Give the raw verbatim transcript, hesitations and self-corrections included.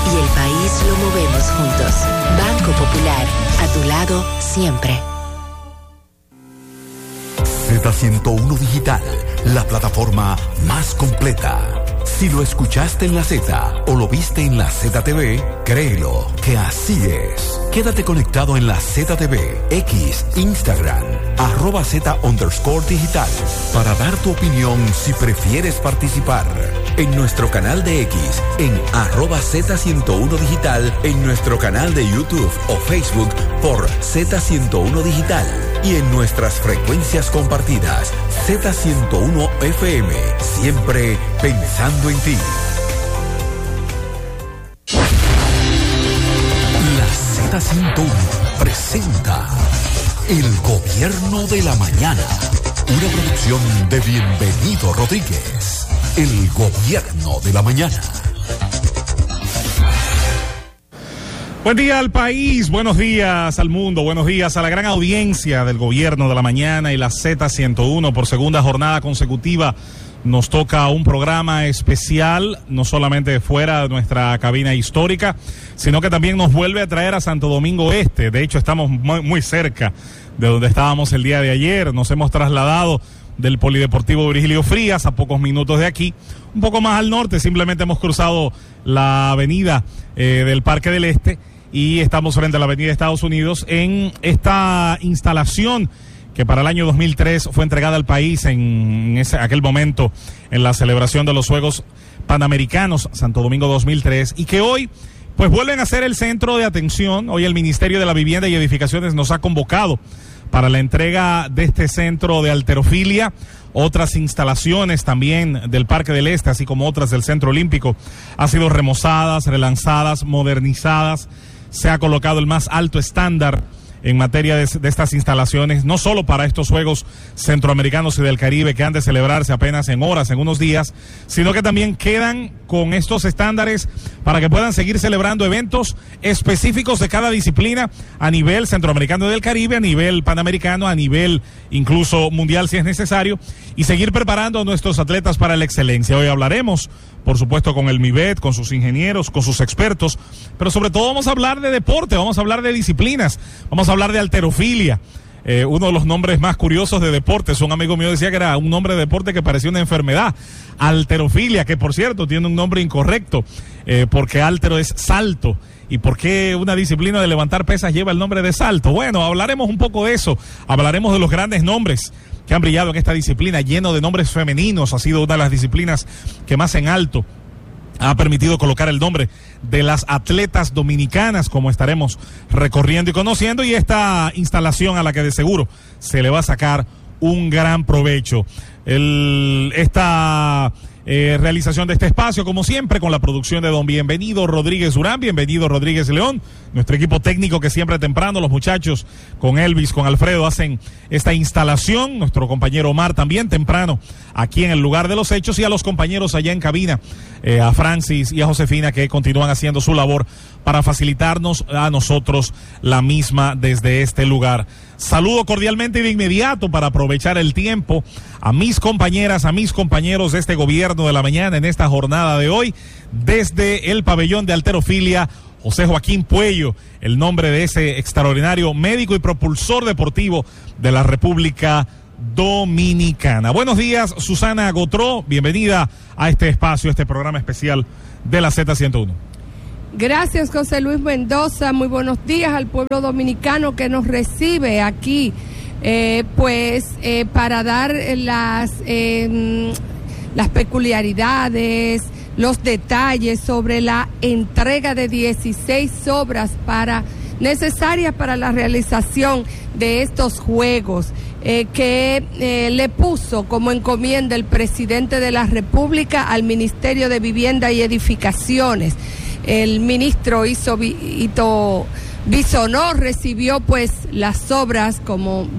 y el país lo movemos juntos. Banco Popular, a tu lado siempre. Z ciento uno Digital, la plataforma más completa. Si lo escuchaste en la Z o lo viste en la Z T V, créelo que así es. Quédate conectado en la Z T V, X, Instagram, arroba Z underscore digital, para dar tu opinión si prefieres participar. En nuestro canal de X, en arroba Z ciento uno Digital, en nuestro canal de YouTube o Facebook por Z ciento uno Digital y en nuestras frecuencias compartidas, Z ciento uno F M, siempre pensando en ti. La Z ciento uno presenta El Gobierno de la Mañana, una producción de Bienvenido Rodríguez. El Gobierno de la Mañana. Buen día al país, buenos días al mundo, buenos días a la gran audiencia del Gobierno de la Mañana y la Z ciento uno. Por segunda jornada consecutiva nos toca un programa especial, no solamente fuera de nuestra cabina histórica, sino que también nos vuelve a traer a Santo Domingo Este. De hecho, estamos muy, muy cerca de donde estábamos el día de ayer. Nos hemos trasladado del Polideportivo Virgilio Frías, a pocos minutos de aquí, un poco más al norte. Simplemente hemos cruzado la avenida eh, del Parque del Este y estamos frente a la avenida Estados Unidos en esta instalación que para el año dos mil tres fue entregada al país en ese, aquel momento en la celebración de los Juegos Panamericanos Santo Domingo dos mil tres, y que hoy pues vuelven a ser el centro de atención. Hoy el Ministerio de la Vivienda y Edificaciones nos ha convocado para la entrega de este centro de halterofilia. Otras instalaciones también del Parque del Este, así como otras del Centro Olímpico, han sido remozadas, relanzadas, modernizadas. Se ha colocado el más alto estándar en materia de, de estas instalaciones, no solo para estos Juegos Centroamericanos y del Caribe que han de celebrarse apenas en horas, en unos días, sino que también quedan con estos estándares para que puedan seguir celebrando eventos específicos de cada disciplina a nivel centroamericano y del Caribe, a nivel panamericano, a nivel incluso mundial si es necesario, y seguir preparando a nuestros atletas para la excelencia. Hoy hablaremos, por supuesto, con el MIBET, con sus ingenieros, con sus expertos, pero sobre todo vamos a hablar de deporte, vamos a hablar de disciplinas, vamos a hablar de halterofilia, eh, uno de los nombres más curiosos de deportes. Un amigo mío decía que era un nombre de deporte que parecía una enfermedad, halterofilia, que por cierto tiene un nombre incorrecto, eh, porque haltero es salto. ¿Y por qué una disciplina de levantar pesas lleva el nombre de salto? Bueno, hablaremos un poco de eso, hablaremos de los grandes nombres que han brillado en esta disciplina, lleno de nombres femeninos. Ha sido una de las disciplinas que más en alto ha permitido colocar el nombre de las atletas dominicanas, como estaremos recorriendo y conociendo, y esta instalación a la que de seguro se le va a sacar un gran provecho. El, esta eh, realización de este espacio, como siempre, con la producción de don Bienvenido Rodríguez Durán, Bienvenido Rodríguez León, nuestro equipo técnico que siempre temprano, los muchachos con Elvis, con Alfredo, hacen esta instalación, nuestro compañero Omar también temprano aquí en el lugar de los hechos, y a los compañeros allá en cabina, eh, a Francis y a Josefina, que continúan haciendo su labor para facilitarnos a nosotros la misma desde este lugar. Saludo cordialmente y de inmediato, para aprovechar el tiempo, a mis compañeras, a mis compañeros de este Gobierno de la Mañana en esta jornada de hoy, desde el pabellón de halterofilia, José Joaquín Puello, el nombre de ese extraordinario médico y propulsor deportivo de la República Dominicana. Buenos días, Susana Gotró, bienvenida a este espacio, este programa especial de la Z ciento uno. Gracias, José Luis Mendoza. Muy buenos días al pueblo dominicano que nos recibe aquí, eh, pues eh, para dar las, eh, las peculiaridades, los detalles sobre la entrega de dieciséis obras para, necesarias para la realización de estos Juegos, eh, que eh, le puso como encomienda el presidente de la República al Ministerio de Vivienda y Edificaciones. El ministro Ito Bisonó recibió pues las obras como